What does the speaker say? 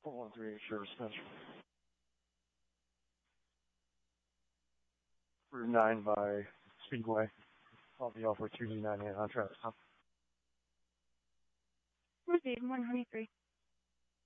413 Service Central. Route 9 by Speedway. I'll be off for 2D98 on Travis. Route 123.